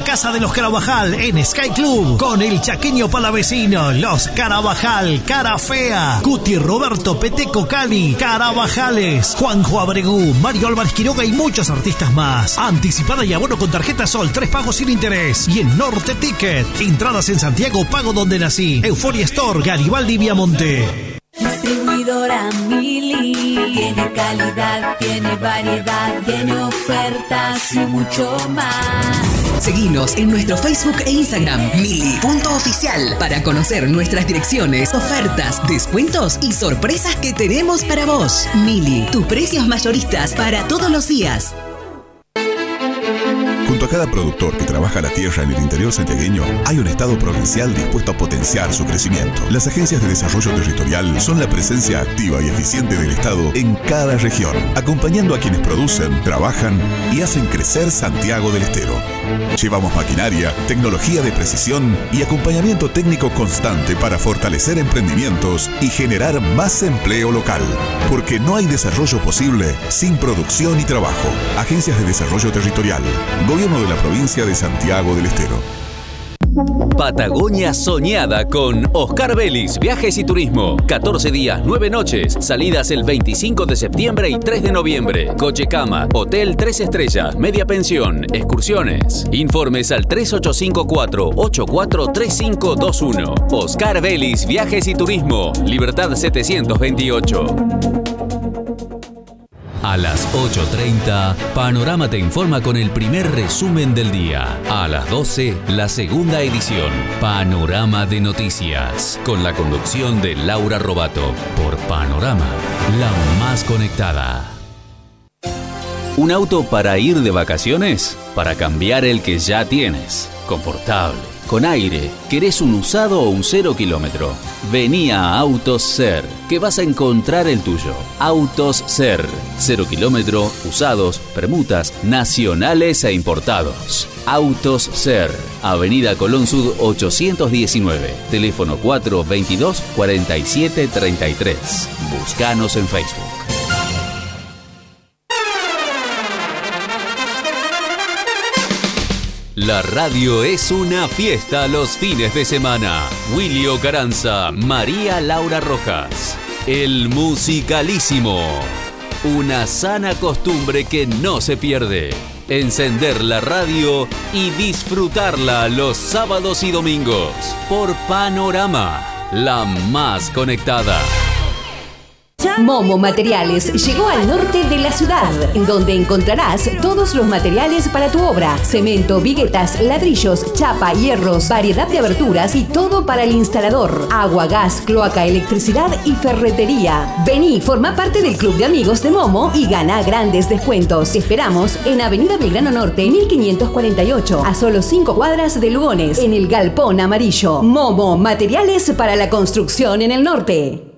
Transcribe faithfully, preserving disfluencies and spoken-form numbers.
casa de los Carabajal en Sky Club con el chaqueño palavecino, los Carabajal, Cara Fea, Cuti Roberto Peteco Cali, Carabajales, Juanjo Abregú, Mario Álvarez Quiroga y muchos artistas más. Anticipada y abono con tarjeta Sol, tres pagos sin interés. Y en Norte Ticket, entradas en Santiago, pago donde nací. Euforia Store, Garibaldi, Viamonte. Distribuidora Mili, tiene calidad, tiene variedad, tiene ofertas y mucho más. Seguinos en nuestro Facebook e Instagram, mili punto oficial, para conocer nuestras direcciones, ofertas, descuentos y sorpresas que tenemos para vos. Mili, tus precios mayoristas para todos los días. Junto a cada productor que trabaja la tierra en el interior santiagueño, hay un Estado provincial dispuesto a potenciar su crecimiento. Las agencias de desarrollo territorial son la presencia activa y eficiente del Estado en cada región, acompañando a quienes producen, trabajan y hacen crecer Santiago del Estero. Llevamos maquinaria, tecnología de precisión y acompañamiento técnico constante para fortalecer emprendimientos y generar más empleo local. Porque no hay desarrollo posible sin producción y trabajo. Agencias de Desarrollo Territorial. Gobierno de la provincia de Santiago del Estero. Patagonia soñada con Oscar Vélez, Viajes y Turismo. catorce días, nueve noches. Salidas el veinticinco de septiembre y tres de noviembre. Coche cama, hotel tres estrellas, media pensión, excursiones. Informes al tres ocho cinco cuatro, ocho cuatro tres cinco dos uno. Oscar Vélez, Viajes y Turismo. Libertad setecientos veintiocho. A las ocho treinta, Panorama te informa con el primer resumen del día. A las doce, la segunda edición, Panorama de Noticias, con la conducción de Laura Robato, por Panorama, la más conectada. ¿Un auto para ir de vacaciones? Para cambiar el que ya tienes. Confortable, con aire. ¿Querés un usado o un cero kilómetro? Vení a Autos Ser, que vas a encontrar el tuyo. Autos Ser. Cero kilómetro, usados, permutas, nacionales e importados. Autos Ser. Avenida Colón Sud ochocientos diecinueve. Teléfono cuatro veintidós, cuarenta y siete treinta y tres. Búscanos en Facebook. La radio es una fiesta los fines de semana. Willy Caranza, María Laura Rojas. El Musicalísimo. Una sana costumbre que no se pierde. Encender la radio y disfrutarla los sábados y domingos. Por Panorama, la más conectada. Momo Materiales llegó al norte de la ciudad, donde encontrarás todos los materiales para tu obra: cemento, viguetas, ladrillos, chapa, hierros, variedad de aberturas y todo para el instalador: agua, gas, cloaca, electricidad y ferretería. Vení, forma parte del club de amigos de Momo y gana grandes descuentos. Te esperamos en Avenida Belgrano Norte, mil quinientos cuarenta y ocho, a solo cinco cuadras de Lugones, en el Galpón Amarillo. Momo Materiales para la construcción en el norte.